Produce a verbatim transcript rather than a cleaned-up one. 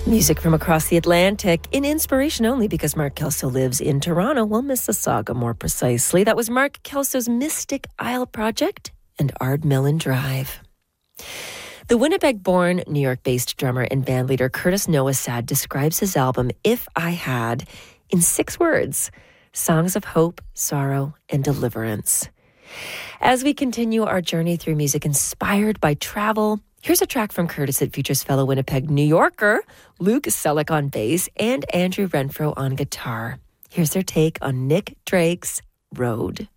Music from across the Atlantic in inspiration only because Mark Kelso lives in Toronto. Well, Mississauga more precisely. That was Mark Kelso's Mystic Isle Project and Ardmelon Drive. The Winnipeg-born, New York-based drummer and bandleader Curtis Noah Sad describes his album, If I Had, in six words: songs of hope, sorrow, and deliverance. As we continue our journey through music inspired by travel, here's a track from Curtis that features fellow Winnipeg New Yorker Luke Selleck on bass and Andrew Renfro on guitar. Here's their take on Nick Drake's Road.